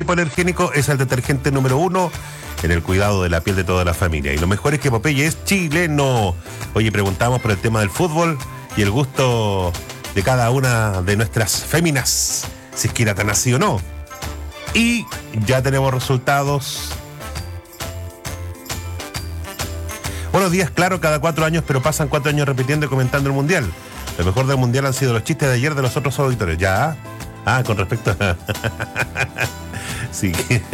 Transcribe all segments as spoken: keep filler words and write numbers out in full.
hipoalergénico es el detergente número uno en el cuidado de la piel de toda la familia. Y lo mejor es que Popeye es chileno. Oye, preguntamos por el tema del fútbol y el gusto de cada una de nuestras féminas, si es que era tan así o no. Y ya tenemos resultados. Buenos días, claro, cada cuatro años, pero pasan cuatro años repitiendo y comentando el Mundial. Lo mejor del Mundial han sido los chistes de ayer de los otros auditores. ¿Ya? Ah, con respecto a... sí.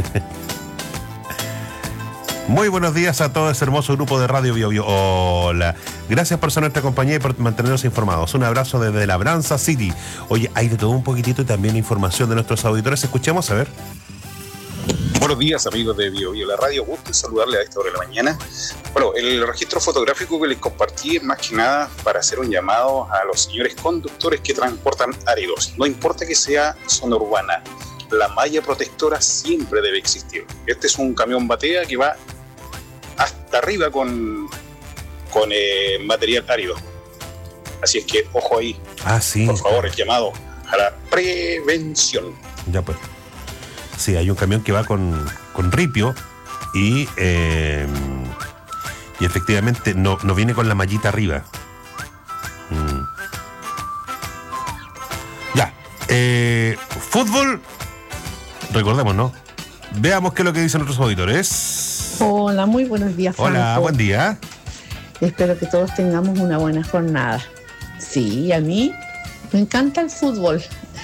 Muy buenos días a todo ese hermoso grupo de Radio Bio Bio. Hola. Gracias por ser nuestra compañía y por mantenernos informados. Un abrazo desde Labranza City. Oye, hay de todo un poquitito y también información de nuestros auditores. Escuchemos, a ver. Buenos días, amigos de Bio Bio, la radio. Gusto en saludarle a esta hora de la mañana. Bueno, el registro fotográfico que les compartí es más que nada para hacer un llamado a los señores conductores que transportan áridos. No importa que sea zona urbana, la malla protectora siempre debe existir. Este es un camión batea que va hasta arriba con, con eh, material árido. Así es que, ojo ahí. Ah, sí. Por favor, el llamado a la prevención. Ya pues. Sí, hay un camión que va con, con ripio y, eh, y efectivamente no, no viene con la mallita arriba. Mm. Ya. Eh, fútbol. Recordemos, ¿no? Veamos qué es lo que dicen nuestros auditores. Hola, muy buenos días, Franco. Hola, buen día. Espero que todos tengamos una buena jornada. Sí, a mí me encanta el fútbol.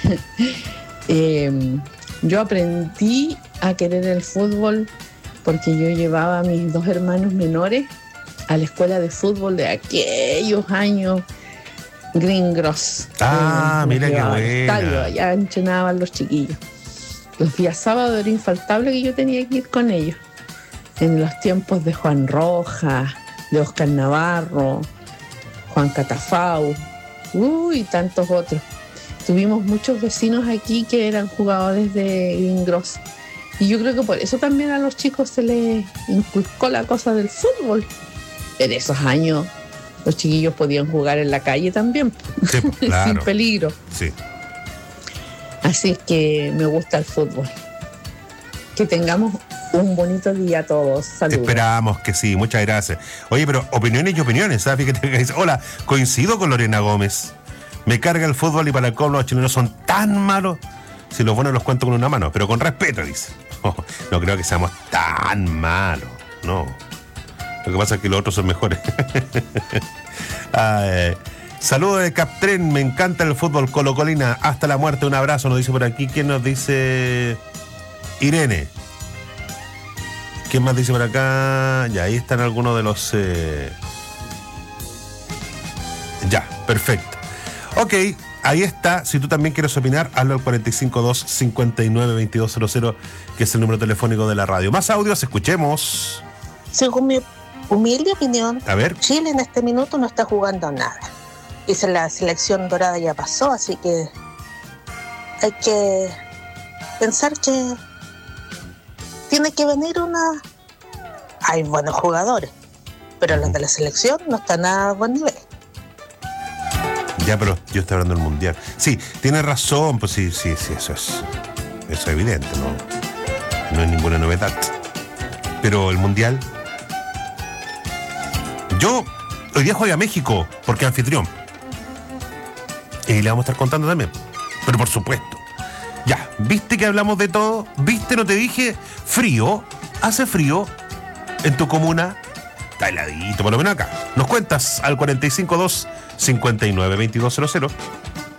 eh, yo aprendí a querer el fútbol porque yo llevaba a mis dos hermanos menores a la escuela de fútbol de aquellos años. Green Gross. Ah, eh, mira qué buena. Estadio, allá entrenaban los chiquillos. Los días sábados era infaltable que yo tenía que ir con ellos. En los tiempos de Juan Rojas, de Oscar Navarro, Juan Catafau, uy, y tantos otros. Tuvimos muchos vecinos aquí que eran jugadores de Green Gross. Y yo creo que por eso también a los chicos se les inculcó la cosa del fútbol. En esos años los chiquillos podían jugar en la calle también, Sí, claro. sin peligro. Sí. Así es que me gusta el fútbol. Que tengamos un bonito día a todos. Saludos. Esperamos que sí, muchas gracias. Oye, pero opiniones y opiniones, ¿sabes? Fíjate que dice, hola, coincido con Lorena Gómez. Me carga el fútbol y para el colmo los chilenos son tan malos. Si los buenos los cuento con una mano, pero con respeto, dice. Oh, no creo que seamos tan malos, no. Lo que pasa es que los otros son mejores. Ay, saludos de Captren, me encanta el fútbol colocolina. Hasta la muerte, un abrazo, nos dice por aquí. ¿Quién nos dice? Irene. ¿Quién más dice por acá? Ya, ahí están algunos de los... Eh... Ya, perfecto. Ok, ahí está. Si tú también quieres opinar, hazlo al cuatro cinco dos, cinco nueve, veintidós cero cero, que es el número telefónico de la radio. Más audios, escuchemos. Según mi humilde opinión, A ver. Chile en este minuto no está jugando nada. Y se- la selección dorada ya pasó, así que hay que pensar que tiene que venir una... Hay buenos jugadores, pero los de la selección no están a buen nivel. Ya, pero yo estoy hablando del mundial. Sí, tienes razón, pues sí, sí, sí, eso es. Eso es evidente, ¿no? No es ninguna novedad. Pero el mundial. Yo, hoy día juega México, porque es anfitrión. Y le vamos a estar contando también. Pero por supuesto. Ya, ¿viste que hablamos de todo? ¿Viste? No te dije. Frío. ¿Hace frío en tu comuna? Está heladito, por lo menos acá. Nos cuentas al cuatro cinco dos, cinco nueve, veintidós cero cero.